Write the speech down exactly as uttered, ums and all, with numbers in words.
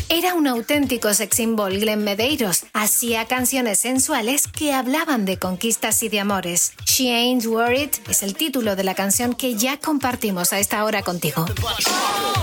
Era un auténtico sex symbol. Glenn Medeiros hacía canciones sensuales que hablaban de conquistas y de amores. She Ain't Worried es el título de la canción que ya compartimos a esta hora contigo.